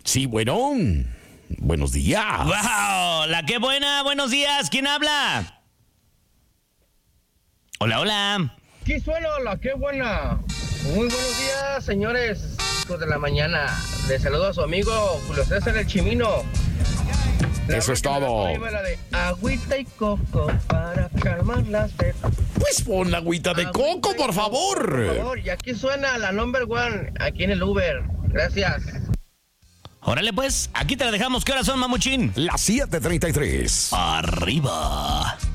Sí, bueno. Buenos días. ¡Wow! La qué buena, buenos días. ¿Quién habla? Hola, hola. Aquí suena la qué buena. Muy buenos días, señores, hijos de la mañana. Les saludo a su amigo Julio César el Chimino. Eso es todo. La de agüita y coco para calmar la sed. Pues pon la agüita de coco, por favor. Por favor, y aquí suena la number one, aquí en el Uber. Gracias. Órale pues, aquí te la dejamos. ¿Qué horas son, mamuchín? Las 7:33. Arriba.